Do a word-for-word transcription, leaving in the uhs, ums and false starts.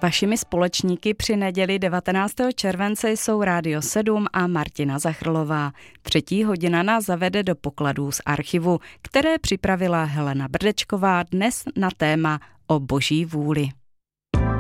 Vašimi společníky při neděli devatenáctého července jsou Rádio sedm a Martina Zachrlová. Třetí hodina nás zavede do pokladů z archivu, které připravila Helena Brdečková dnes na téma o boží vůli.